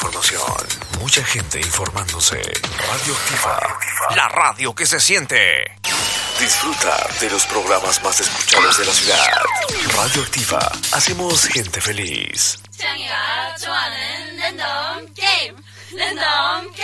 información. Mucha gente informándose. Radioactiva. La radio que se siente. Disfruta de los programas más escuchados de la ciudad. Radioactiva. Hacemos gente feliz. 창이가 좋아하는 랜덤 게임.